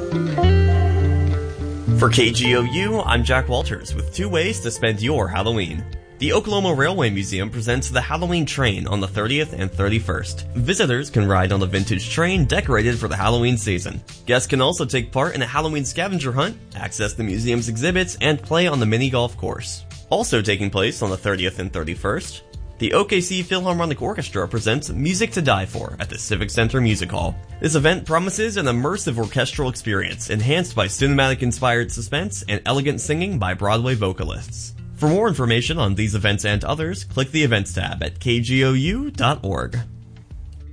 For KGOU, I'm Jack Walters with 2 ways to spend your Halloween. The Oklahoma Railway Museum presents the Halloween Train on the 30th and 31st. Visitors can ride on the vintage train decorated for the Halloween season. Guests can also take part in a Halloween scavenger hunt, access the museum's exhibits, and play on the mini golf course. Also taking place on the 30th and 31st, the OKC Philharmonic Orchestra presents Music to Die For at the Civic Center Music Hall. This event promises an immersive orchestral experience enhanced by cinematic-inspired suspense and elegant singing by Broadway vocalists. For more information on these events and others, click the Events tab at kgou.org.